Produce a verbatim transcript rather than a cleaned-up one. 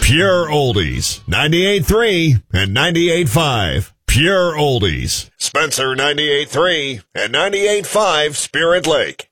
Pure Oldies, ninety-eight point three and ninety-eight point five. Pure Oldies. Spencer ninety-eight point three and ninety-eight point five Spirit Lake.